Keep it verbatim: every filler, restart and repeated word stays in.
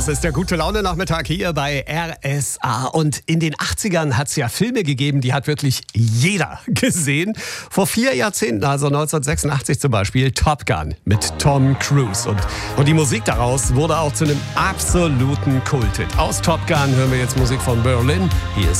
Das ist der Gute-Laune-Nachmittag hier bei R S A. Und in den achtzigern hat es ja Filme gegeben, die hat wirklich jeder gesehen. Vor vier Jahrzehnten, also neunzehnhundertsechsundachtzig zum Beispiel, Top Gun mit Tom Cruise. Und, und die Musik daraus wurde auch zu einem absoluten Kulthit. Aus Top Gun hören wir jetzt Musik von Berlin. Hier ist